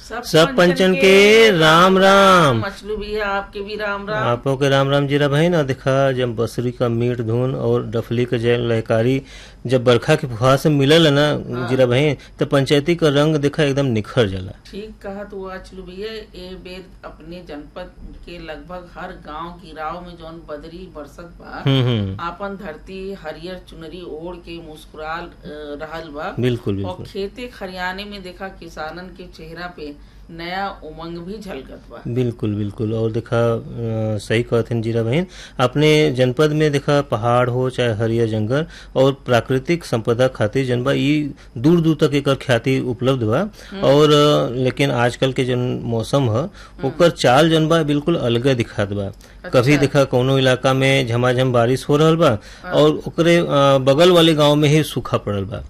सब पंचन के राम राम। मछलू भैया आपके भी राम राम। आपो के राम राम जीरा बहन। और देखा जब बसरी का मीठ धुन और डफली के जय लहकारी जब बरखा के फुहार से मिलल है ना जीरा बहन, तो पंचायती का रंग देखा एकदम निखर जाला। ठीक कहा तू मछलू भैया। ए बेर अपने जनपद के लगभग हर गांव गिराव में जौन बदरी बरसत बा, आपन धरती हरियर चुनरी ओढ़ के मुस्कुराल रहल बा। बिल्कुल और खेते खरियाने में देखा किसानन के चेहरा पे नया उमंग भी झलकत बा। बिल्कुल बिल्कुल। और देखा सही कहते जीरा बहन, अपने जनपद में देखा पहाड़ हो चाहे हरियर जंगल और प्राकृतिक संपदा खातिर जनबा ई दूर दूर तक एक ख्याति उपलब्ध बा। और लेकिन आजकल के जन मौसम है ओकर चाल जनबा बिल्कुल अलग दिखात बा। कभी देखा कोनो इलाका में झमाझम बारिश हो रहल बा और ओकरे बगल वाले गांव में ही सूखा पड़ल बा।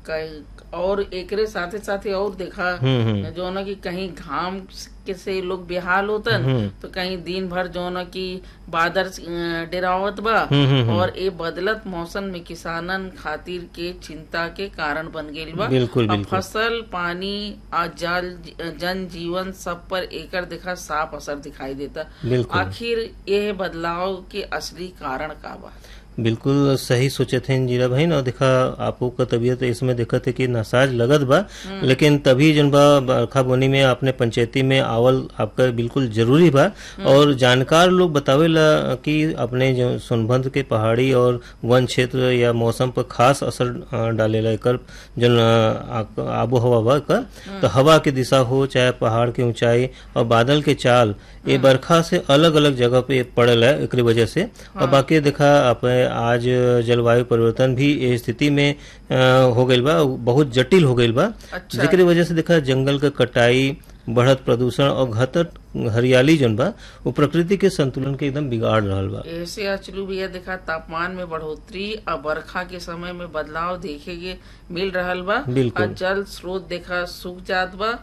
और एकरे साथे साथे और देखा जो ना कि कहीं घाम के से लोग बेहाल होतन, तो कहीं दिन भर जो ना कि बादल डेरावत बा। और ये बदलत मौसम में किसानन खातिर के चिंता के कारण बन गईल बा। बिल्कुल, फसल पानी आ जल जन जीवन सब पर एकर देखा साफ असर दिखाई देता। आखिर यह बदलाव के असली कारण का बा? बिल्कुल सही सोचे थे जीरा बहन। और देखा आपको का तबीयत इसमें देखा थे कि नासाज लगत बा, लेकिन तभी जन बा बरखा बोनी में आपने पंचायती में आवल आपका बिल्कुल जरूरी बा। और जानकार लोग बतावेला कि अपने जो सोनभद्र के पहाड़ी और वन क्षेत्र या मौसम पर खास असर डालेला एकर जन आबो हवा बा कर। तो हवा की दिशा हो चाहे पहाड़ की ऊंचाई और बादल के चाल, ये बरखा से अलग अलग जगह पे पड़ल है एक वजह से। और बाकी देखा आप आज जलवायु परिवर्तन भी ये स्थिति में हो गई बा, बहुत जटिल हो गई बा। जेकरे वजह से देखा जंगल का कटाई, बढ़त प्रदूषण और घटत हरियाली जन बा वो प्रकृति के संतुलन के एकदम बिगाड़ रहल बा। ऐसे अचलू भैया देखा तापमान में बढ़ोतरी और बरखा के समय में बदलाव देखे के मिल रहल बा। और जल स्रोत देखा सूख जात बा।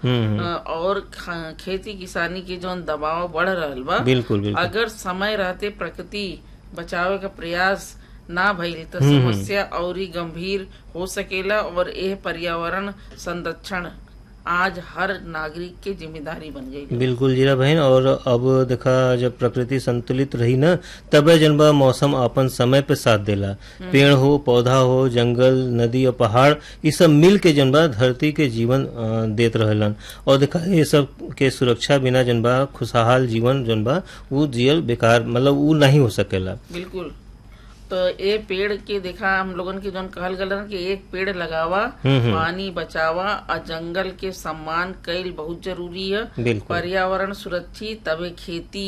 और खेती किसानी के जो दबाव बढ़ रहल बा। बिल्कुल। अगर समय रहते प्रकृति बचावे का प्रयास ना भइल तो समस्या और गंभीर हो सकेला। और यह पर्यावरण संरक्षण आज हर नागरिक की जिम्मेदारी बन गई। बिल्कुल जीरा बहन। और अब देखा जब प्रकृति संतुलित रही ना, तबे जनबा मौसम अपन समय पे साथ देला। पेड़ हो, पौधा हो, जंगल, नदी और पहाड़, ये सब मिल के जनबा धरती के जीवन देत रहलन। और देखा ये सब के सुरक्षा बिना जनबा खुशहाल जीवन जनबा वो जियल बेकार, मतलब वो नहीं हो सकेला। बिल्कुल। तो ये पेड़ के देखा हम लोगन के जोन कहल गलन कि एक पेड़ लगावा, पानी बचावा और जंगल के सम्मान कईल बहुत जरूरी है। पर्यावरण सुरक्षित तबे खेती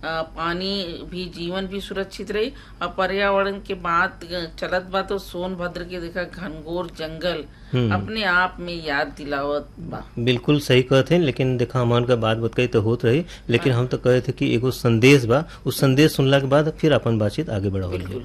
पानी भी जीवन भी सुरक्षित रही। और पर्यावरण के बात चलत बा तो सोनभद्र के देखा घनघोर जंगल अपने आप में याद दिलावत बा। बिल्कुल सही कहते हैं। लेकिन देखा हमान का बात बताई तो होत रही, लेकिन हम तो कहे थे कि एगो संदेश बा, उस संदेश सुनला के बाद फिर अपन बातचीत आगे बढ़ाओ।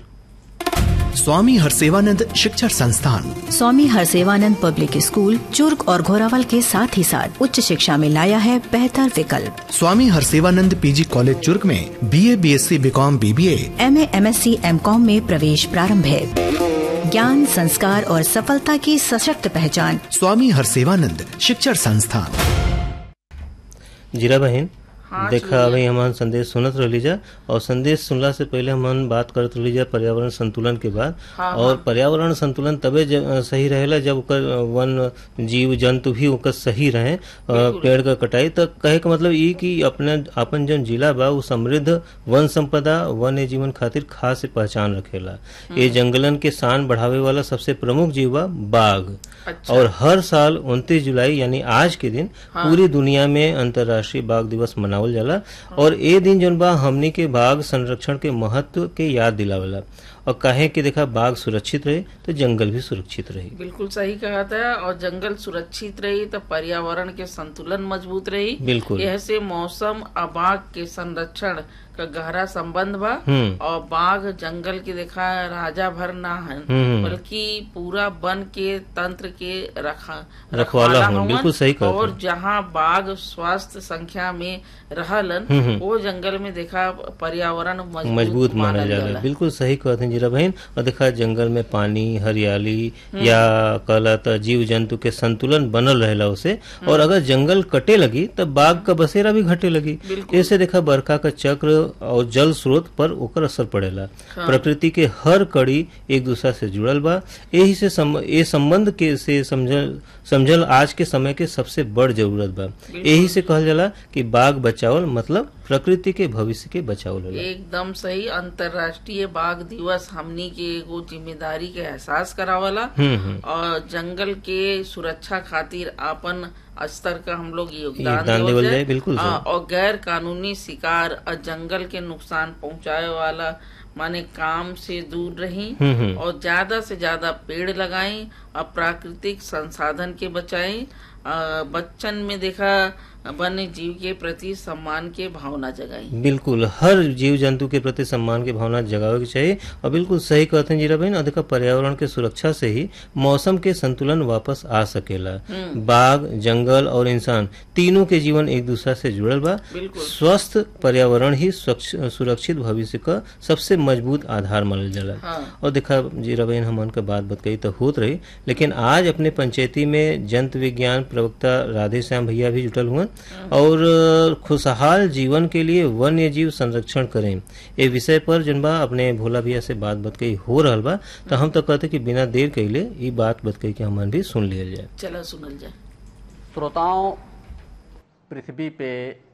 स्वामी हरसेवानंद शिक्षण संस्थान, स्वामी हरसेवानंद पब्लिक स्कूल चुर्क और घोरावल के साथ ही साथ उच्च शिक्षा में लाया है बेहतर विकल्प। स्वामी हरसेवानंद पीजी कॉलेज चुर्क में BA BSc BCom BBA MA MSc MCom में प्रवेश प्रारंभ है। ज्ञान संस्कार और सफलता की सशक्त पहचान स्वामी हरसेवानंद शिक्षण संस्थान। जीरा बहन देखा अभी हम संदेश सुनत रह लीजा। और संदेश सुनला से पहले हम बात करत रह लीजा पर्यावरण संतुलन के बाद। और पर्यावरण संतुलन तबे सही रहेला जब ओकर वन जीव जंतु भी ओकर सही रहे। पेड़ का कटाई तक कहे का मतलब ई कि अपने अपन जो जिला बा वो समृद्ध वन संपदा वन्य जीवन खातिर खास पहचान रखेला। ये जंगलन के शान बढ़ावे वाला सबसे प्रमुख जीव बा बाघ। और हर साल 29 जुलाई यानी आज के दिन पूरी दुनिया में अंतर्राष्ट्रीय बाघ दिवस मनावल जाला। और ये दिन जौन बा हमनी के बाघ संरक्षण के महत्व के याद दिलावेला। और कहे कि देखा बाघ सुरक्षित रहे तो जंगल भी सुरक्षित रही। बिल्कुल सही कहा था। और जंगल सुरक्षित रही तो पर्यावरण के संतुलन मजबूत रही। बिल्कुल। यह से मौसम और बाघ के संरक्षण का गहरा संबंध बा। और बाघ जंगल के देखा राजा भर ना है, बल्कि पूरा वन के तंत्र के रखवाला हूँ। बिल्कुल सही कहा। और जहाँ बाघ स्वास्थ्य संख्या में रहलन वो जंगल में देखा पर्यावरण मजबूत मानल जाला। बिल्कुल सही कहते हैं। जीरा बहन, और देखा जंगल में पानी, हरियाली या कहला त जीव जंतु के संतुलन बनल रहेला उसे, और अगर जंगल कटे लगी तब बाघ का बसेरा भी घटे लगी। ऐसे देखा बरखा का चक्र और जल स्रोत पर ओकर असर पड़ेला। प्रकृति के हर कड़ी एक दूसरा से जुड़ल बा। यही से ये संबंध के से समझल आज के समय के सबसे बड़ जरूरत बा। यही से कहल जाला कि बाघ बचावल मतलब प्रकृति के भविष्य के बचावल होला। एकदम सही। अंतर्राष्ट्रीय बाघ दिवस हमनी के एगो जिम्मेदारी के एहसास करावला और जंगल के सुरक्षा खातिर आपन स्तर का हम लोग योगदान देवल जाए। बिल्कुल। और गैर कानूनी शिकार और जंगल के नुकसान पहुंचाए वाला माने काम से दूर रहें और ज्यादा से ज्यादा पेड़ लगाएं और प्राकृतिक संसाधन के बचाएं। बच्चन में देखा वन्य जीव के प्रति सम्मान के भावना जगाई। बिल्कुल, हर जीव जंतु के प्रति सम्मान की भावना जगावे के चाहिए। और बिल्कुल सही कहते हैं जीरा बहन, अधिक पर्यावरण के सुरक्षा से ही मौसम के संतुलन वापस आ सकेला। बाघ, जंगल और इंसान तीनों के जीवन एक दूसरा से जुड़ल बा। स्वस्थ पर्यावरण ही सुरक्षित भविष्य का सबसे मजबूत आधार मानल जाला। और देखा जीरा बहन, हमन का बात बतकई तो होत रही, लेकिन आज अपने पंचायती में जंतु विज्ञान प्रवक्ता राधे श्याम भैया भी जुटल हुआ और खुशहाल जीवन के लिए वन्य जीव संरक्षण करें ये विषय पर जनबा अपने भोला भैया से बात बतकई हो रहा बा। तो हम तो कहते कि बिना देर कैले ये बात बतकई के हमन भी सुन लिया जाए। चलो सुनल जाए। श्रोताओं, पृथ्वी पे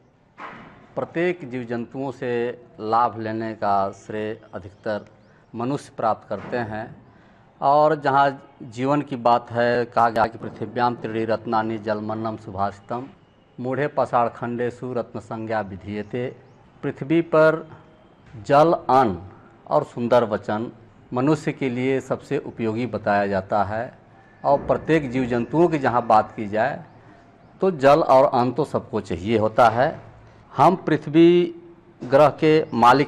प्रत्येक जीव जंतुओं से लाभ लेने का श्रेय अधिकतर मनुष्य प्राप्त करते हैं। और जहाँ जीवन की बात है, कहा गया कि पृथिव्याम त्रीणि रत्नानि जलमन्नम सुभाषितम मूढ़े पषाण खंडेषु रत्न संज्ञा विधीयते। पृथ्वी पर जल, अन्न और सुंदर वचन मनुष्य के लिए सबसे उपयोगी बताया जाता है। और प्रत्येक जीव जंतुओं की जहाँ बात की जाए तो जल और अन्न तो सबको चाहिए होता है। हम पृथ्वी ग्रह के मालिक